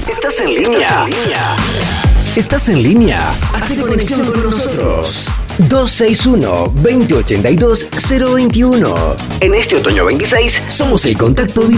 Estás en línea. Estás en línea. Hace conexión con nosotros. 261-2082-021. En este otoño 26 somos el contacto directo